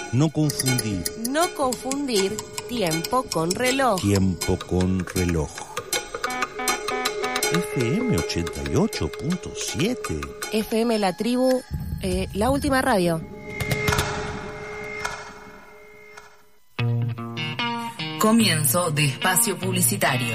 No confundir. No confundir tiempo con reloj. Tiempo con reloj. FM 88.7. FM La Tribu, la última radio. Comienzo de espacio publicitario.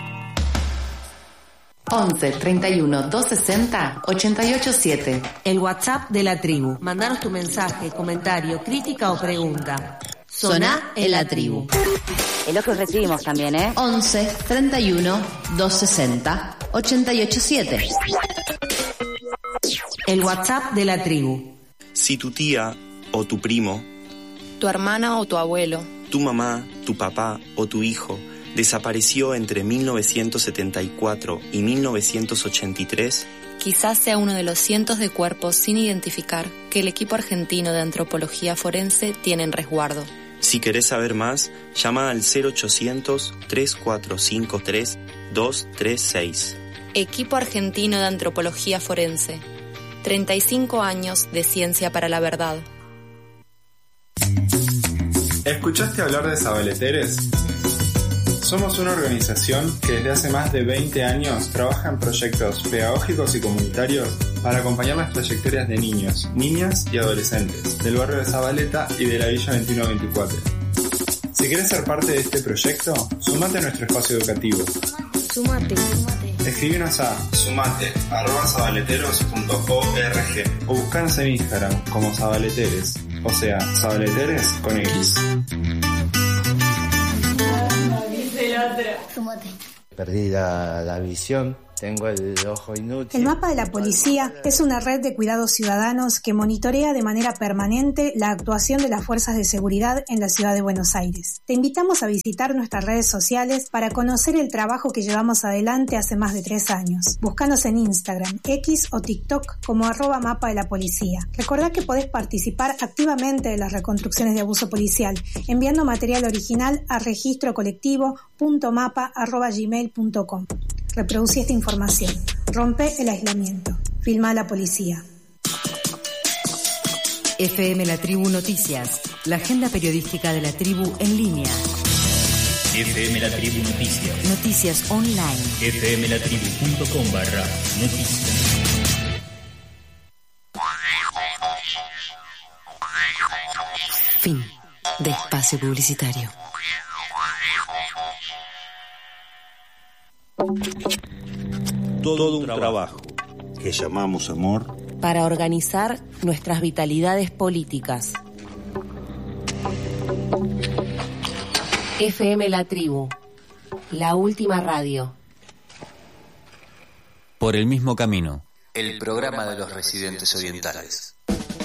11 31 260 887. El WhatsApp de La Tribu. Mandanos tu mensaje, comentario, crítica o pregunta. Soná en La Tribu. Elogios recibimos también, 11 31 260 887. El WhatsApp de La Tribu. Si tu tía o tu primo, tu hermana o tu abuelo, tu mamá, tu papá o tu hijo desapareció entre 1974 y 1983, quizás sea uno de los cientos de cuerpos sin identificar que el equipo argentino de antropología forense tiene en resguardo. Si querés saber más, llama al 0800-3453-236. Equipo argentino de antropología forense. 35 años de ciencia para la verdad. ¿Escuchaste hablar de Sabaleteres? Somos una organización que desde hace más de 20 años trabaja en proyectos pedagógicos y comunitarios para acompañar las trayectorias de niños, niñas y adolescentes del barrio de Zabaleta y de la Villa 2124. Si querés ser parte de este proyecto, sumate a nuestro espacio educativo. Sumate. Escribinos a sumate@sabaleteros.org o buscanos en Instagram como Sabaleteres, o sea, Sabaleteres con X. Perdí la visión, tengo el ojo inútil. El mapa de la policía es una red de cuidados ciudadanos que monitorea de manera permanente la actuación de las fuerzas de seguridad en la ciudad de Buenos Aires. Te invitamos a visitar nuestras redes sociales para conocer el trabajo que llevamos adelante hace más de 3 años. Búscanos en Instagram, X o TikTok como @mapa de la policía. Recordá que podés participar activamente de las reconstrucciones de abuso policial enviando material original a registrocolectivo.mapa@gmail.com. Reproducí esta información. Rompe el aislamiento. Filma a la policía. FM La Tribu Noticias, la agenda periodística de La Tribu en línea. FM La Tribu Noticias. Noticias online. fmlatribu.com/noticias. Fin de espacio publicitario. Todo un trabajo que llamamos amor para organizar nuestras vitalidades políticas. FM La Tribu, la última radio. Por el mismo camino. El programa de los residentes orientales.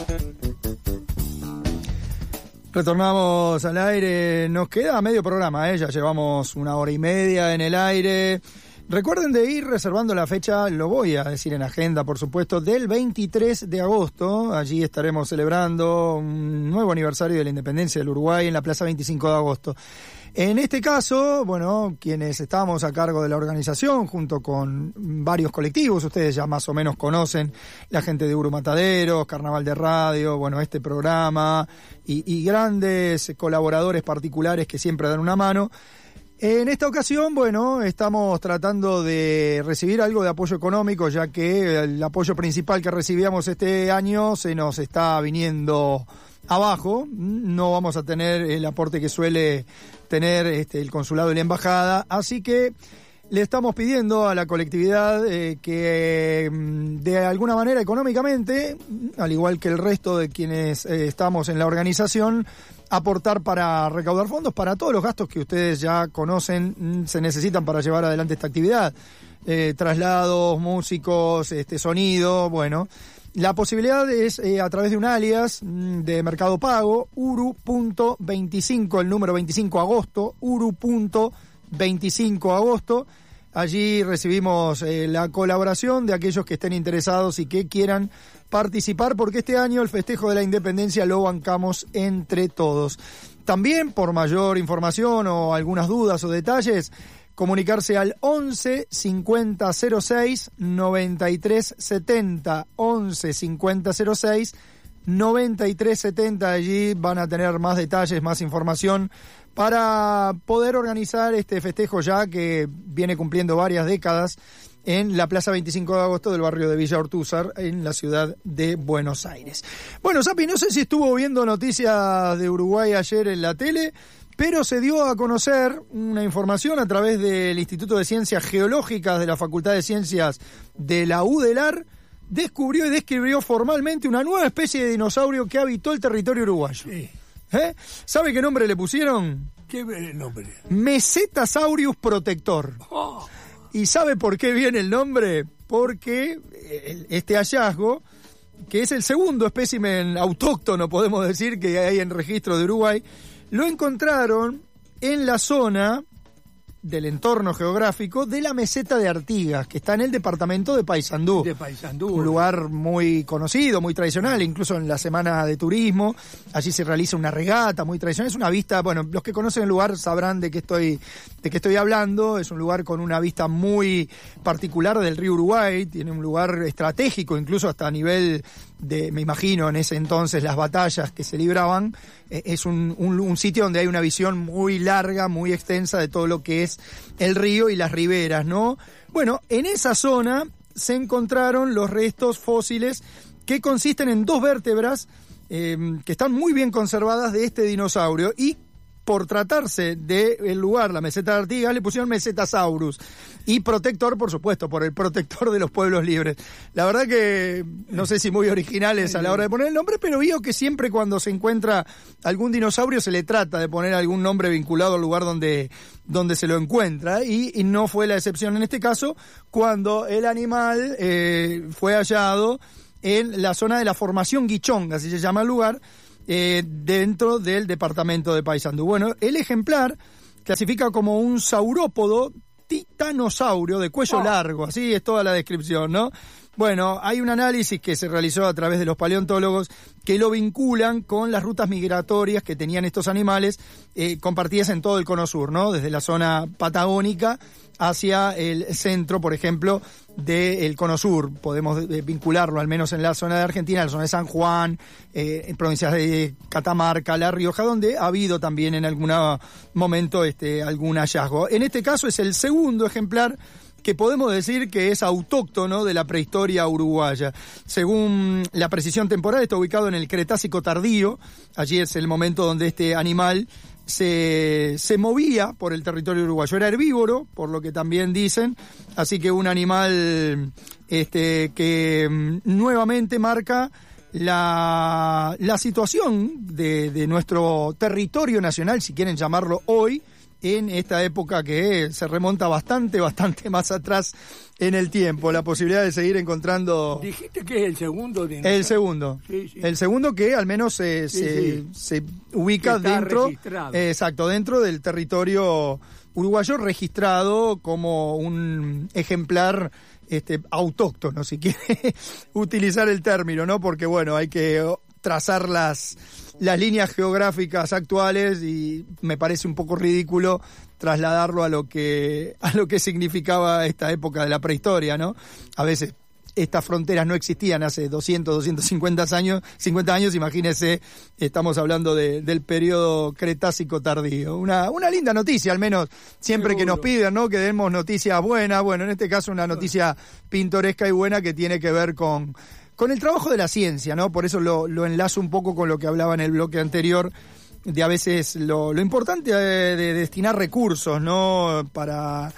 Retornamos al aire, nos queda medio programa, ya llevamos 1 hora y media en el aire. Recuerden de ir reservando la fecha, lo voy a decir en agenda, por supuesto, del 23 de agosto. Allí estaremos celebrando un nuevo aniversario de la independencia del Uruguay en la Plaza 25 de agosto. En este caso, bueno, quienes estamos a cargo de la organización, junto con varios colectivos, ustedes ya más o menos conocen, la gente de Uru Mataderos, Carnaval de Radio, bueno, este programa y grandes colaboradores particulares que siempre dan una mano. En esta ocasión, bueno, estamos tratando de recibir algo de apoyo económico, ya que el apoyo principal que recibíamos este año se nos está viniendo abajo. No vamos a tener el aporte que suele tener el consulado y la embajada, así que le estamos pidiendo a la colectividad que de alguna manera económicamente, al igual que el resto de quienes estamos en la organización, aportar para recaudar fondos para todos los gastos que ustedes ya conocen, se necesitan para llevar adelante esta actividad. Traslados, músicos, sonido, bueno. La posibilidad es a través de un alias de Mercado Pago, uru.25, el número 25 agosto, uru.25 agosto. Allí recibimos la colaboración de aquellos que estén interesados y que quieran participar, porque este año el festejo de la independencia lo bancamos entre todos. También, por mayor información o algunas dudas o detalles, comunicarse al 11 50 06 93 70, 11 50 06 9370. Allí van a tener más detalles, más información para poder organizar este festejo ya que viene cumpliendo varias décadas en la Plaza 25 de Agosto del barrio de Villa Ortúzar, en la ciudad de Buenos Aires. Bueno, Sapi, no sé si estuvo viendo noticias de Uruguay ayer en la tele, pero se dio a conocer una información a través del Instituto de Ciencias Geológicas de la Facultad de Ciencias de la UDELAR, descubrió y describió formalmente una nueva especie de dinosaurio que habitó el territorio uruguayo. Sí. ¿Sabe qué nombre le pusieron? ¿Qué nombre? Mesetasaurus protector. Oh. ¿Y sabe por qué viene el nombre? Porque este hallazgo, que es el segundo espécimen autóctono, podemos decir, que hay en registro de Uruguay, lo encontraron en la zona del entorno geográfico de la meseta de Artigas, que está en el departamento de Paysandú. Un lugar muy conocido, muy tradicional, incluso en la semana de turismo. Allí se realiza una regata muy tradicional. Es una vista, bueno, los que conocen el lugar sabrán de qué estoy hablando. Es un lugar con una vista muy particular del río Uruguay. Tiene un lugar estratégico, incluso hasta a nivel de, me imagino, en ese entonces las batallas que se libraban. Es un sitio donde hay una visión muy larga, muy extensa de todo lo que es el río y las riberas, ¿no? Bueno, en esa zona se encontraron los restos fósiles que consisten en 2 vértebras que están muy bien conservadas de este dinosaurio, y por tratarse del lugar, la meseta de Artigas, le pusieron Mesetasaurus. Y protector, por supuesto, por el protector de los pueblos libres. La verdad que no sé si muy originales a la hora de poner el nombre, pero veo que siempre cuando se encuentra algún dinosaurio se le trata de poner algún nombre vinculado al lugar donde se lo encuentra. Y no fue la excepción en este caso, cuando el animal fue hallado en la zona de la Formación Guichonga, así se llama el lugar, dentro del departamento de Paysandú. Bueno, el ejemplar clasifica como un saurópodo titanosaurio de cuello largo, así es toda la descripción, ¿no? Bueno, hay un análisis que se realizó a través de los paleontólogos que lo vinculan con las rutas migratorias que tenían estos animales compartidas en todo el cono sur, ¿no? Desde la zona patagónica hacia el centro, por ejemplo, del cono sur. Podemos vincularlo al menos en la zona de Argentina, en la zona de San Juan, en provincias de Catamarca, La Rioja, donde ha habido también en algún momento algún hallazgo. En este caso es el segundo ejemplar que podemos decir que es autóctono de la prehistoria uruguaya. Según la precisión temporal, está ubicado en el Cretácico tardío. Allí es el momento donde este animal se movía por el territorio uruguayo. Era herbívoro, por lo que también dicen, así que un animal que nuevamente marca la situación de nuestro territorio nacional, si quieren llamarlo hoy, en esta época que se remonta bastante más atrás en el tiempo. La posibilidad de seguir encontrando... ¿Dijiste que es el segundo? El segundo. Sí, sí. El segundo que al menos se ubica dentro... registrado. Exacto, dentro del territorio uruguayo, registrado como un ejemplar autóctono, si quiere utilizar el término, ¿no? Porque, bueno, hay que trazar las líneas geográficas actuales y me parece un poco ridículo trasladarlo a lo que significaba esta época de la prehistoria, ¿no? A veces estas fronteras no existían hace 250 años, imagínese, estamos hablando del periodo Cretácico tardío. Una linda noticia, al menos siempre que nos piden, ¿no? Que demos noticias buenas. Bueno, en este caso una noticia pintoresca y buena que tiene que ver con el trabajo de la ciencia, ¿no? Por eso lo enlazo un poco con lo que hablaba en el bloque anterior, de a veces lo importante de destinar recursos, ¿no? Para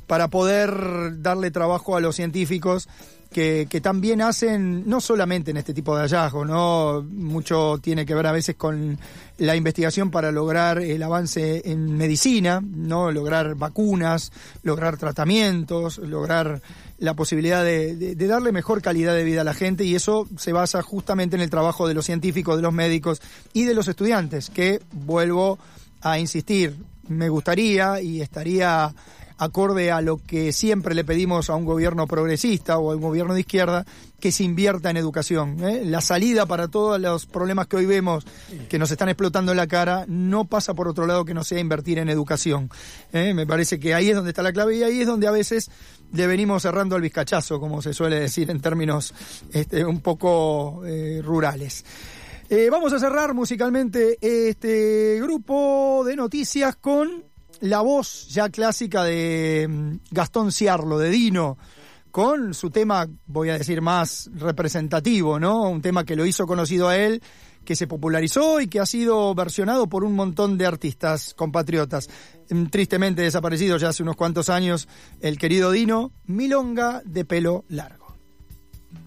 poder darle trabajo a los científicos que también hacen, no solamente en este tipo de hallazgos, ¿no? Mucho tiene que ver a veces con la investigación para lograr el avance en medicina, ¿no? Lograr vacunas, lograr tratamientos, lograr la posibilidad de darle mejor calidad de vida a la gente, y eso se basa justamente en el trabajo de los científicos, de los médicos y de los estudiantes, que, vuelvo a insistir, me gustaría y estaría acorde a lo que siempre le pedimos a un gobierno progresista o a un gobierno de izquierda, que se invierta en educación. La salida para todos los problemas que hoy vemos que nos están explotando en la cara no pasa por otro lado que no sea invertir en educación. Me parece que ahí es donde está la clave, y ahí es donde a veces le venimos cerrando al vizcachazo, como se suele decir en términos un poco rurales. Vamos a cerrar musicalmente este grupo de noticias con la voz ya clásica de Gastón Ciarlo, de Dino, con su tema, voy a decir, más representativo, ¿no? Un tema que lo hizo conocido a él, que se popularizó y que ha sido versionado por un montón de artistas compatriotas. Tristemente desaparecido ya hace unos cuantos años, el querido Dino, Milonga de pelo largo.